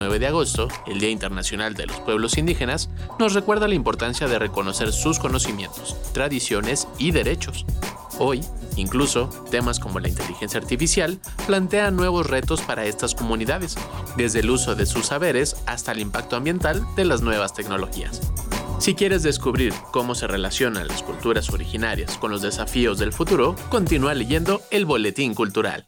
9 de agosto, el Día Internacional de los Pueblos Indígenas, nos recuerda la importancia de reconocer sus conocimientos, tradiciones y derechos. Hoy, incluso, temas como la inteligencia artificial plantean nuevos retos para estas comunidades, desde el uso de sus saberes hasta el impacto ambiental de las nuevas tecnologías. Si quieres descubrir cómo se relacionan las culturas originarias con los desafíos del futuro, continúa leyendo el Boletín Cultural.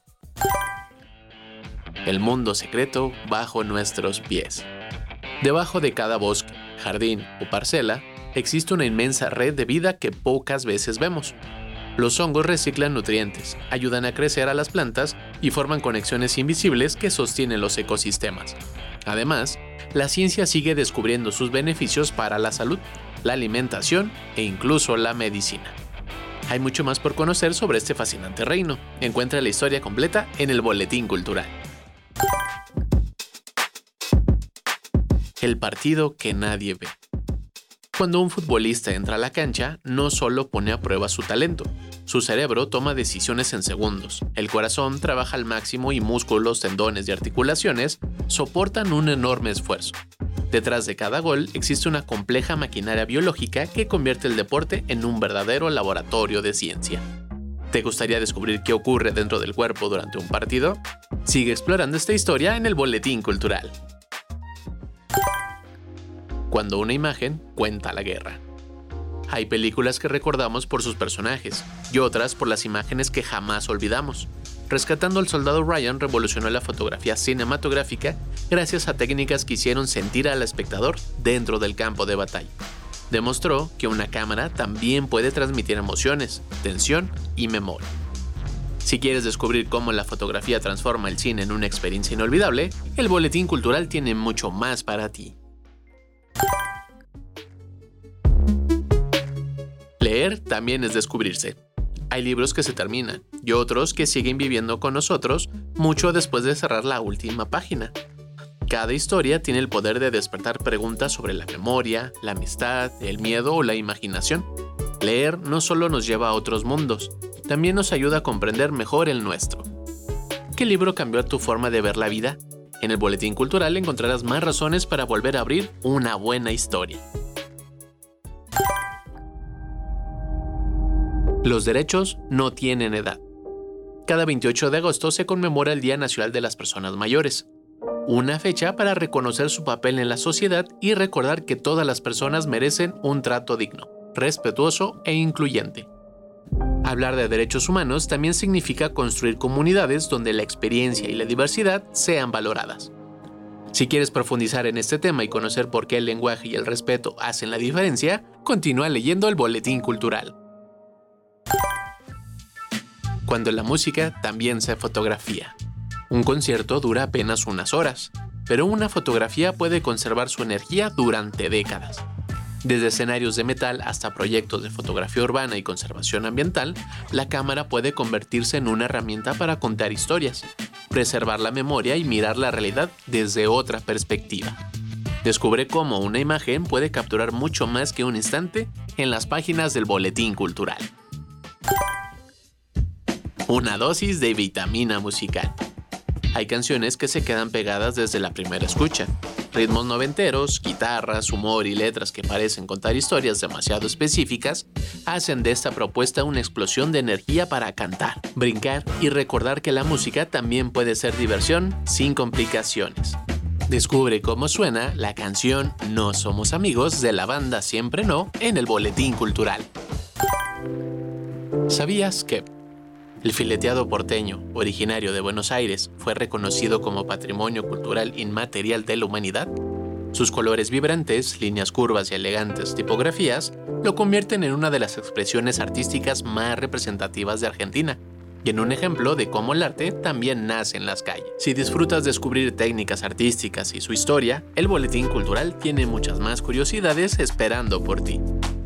El mundo secreto bajo nuestros pies. Debajo de cada bosque, jardín o parcela, existe una inmensa red de vida que pocas veces vemos. Los hongos reciclan nutrientes, ayudan a crecer a las plantas y forman conexiones invisibles que sostienen los ecosistemas. Además, la ciencia sigue descubriendo sus beneficios para la salud, la alimentación e incluso la medicina. Hay mucho más por conocer sobre este fascinante reino. Encuentra la historia completa en el Boletín Cultural. El partido que nadie ve. Cuando un futbolista entra a la cancha, no solo pone a prueba su talento, su cerebro toma decisiones en segundos, el corazón trabaja al máximo y músculos, tendones y articulaciones soportan un enorme esfuerzo. Detrás de cada gol existe una compleja maquinaria biológica que convierte el deporte en un verdadero laboratorio de ciencia. ¿Te gustaría descubrir qué ocurre dentro del cuerpo durante un partido? Sigue explorando esta historia en el Boletín Cultural. Cuando una imagen cuenta la guerra. Hay películas que recordamos por sus personajes y otras por las imágenes que jamás olvidamos. Rescatando al soldado Ryan revolucionó la fotografía cinematográfica gracias a técnicas que hicieron sentir al espectador dentro del campo de batalla. Demostró que una cámara también puede transmitir emociones, tensión y memoria. Si quieres descubrir cómo la fotografía transforma el cine en una experiencia inolvidable, el Boletín Cultural tiene mucho más para ti. Leer también es descubrirse. Hay libros que se terminan y otros que siguen viviendo con nosotros mucho después de cerrar la última página. Cada historia tiene el poder de despertar preguntas sobre la memoria, la amistad, el miedo o la imaginación. Leer no solo nos lleva a otros mundos, también nos ayuda a comprender mejor el nuestro. ¿Qué libro cambió tu forma de ver la vida? En el Boletín Cultural encontrarás más razones para volver a abrir una buena historia. Los derechos no tienen edad. Cada 28 de agosto se conmemora el Día Nacional de las Personas Mayores, una fecha para reconocer su papel en la sociedad y recordar que todas las personas merecen un trato digno, respetuoso e incluyente. Hablar de derechos humanos también significa construir comunidades donde la experiencia y la diversidad sean valoradas. Si quieres profundizar en este tema y conocer por qué el lenguaje y el respeto hacen la diferencia, continúa leyendo el Boletín Cultural. Cuando la música también se fotografía. Un concierto dura apenas unas horas, pero una fotografía puede conservar su energía durante décadas. Desde escenarios de metal hasta proyectos de fotografía urbana y conservación ambiental, la cámara puede convertirse en una herramienta para contar historias, preservar la memoria y mirar la realidad desde otra perspectiva. Descubre cómo una imagen puede capturar mucho más que un instante en las páginas del Boletín Cultural. Una dosis de vitamina musical. Hay canciones que se quedan pegadas desde la primera escucha. Ritmos noventeros, guitarras, humor y letras que parecen contar historias demasiado específicas hacen de esta propuesta una explosión de energía para cantar, brincar y recordar que la música también puede ser diversión sin complicaciones. Descubre cómo suena la canción No Somos Amigos de la banda Siempre No en el Boletín Cultural. ¿Sabías que el fileteado porteño, originario de Buenos Aires, fue reconocido como Patrimonio Cultural Inmaterial de la Humanidad? Sus colores vibrantes, líneas curvas y elegantes tipografías lo convierten en una de las expresiones artísticas más representativas de Argentina y en un ejemplo de cómo el arte también nace en las calles. Si disfrutas descubrir técnicas artísticas y su historia, el Boletín Cultural tiene muchas más curiosidades esperando por ti.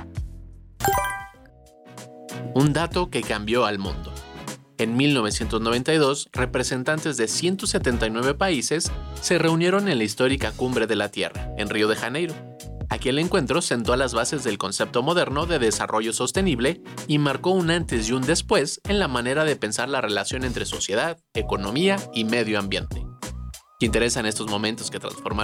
Un dato que cambió al mundo. En 1992, representantes de 179 países se reunieron en la histórica Cumbre de la Tierra, en Río de Janeiro. Aquel encuentro sentó las bases del concepto moderno de desarrollo sostenible y marcó un antes y un después en la manera de pensar la relación entre sociedad, economía y medio ambiente. ¿Te interesan estos momentos que transformaron